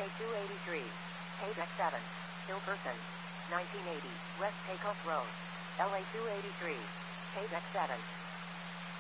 LA 283. Paydeck 7. Hilkerson. 1980. West Pecos Road. LA 283. Paydeck 7.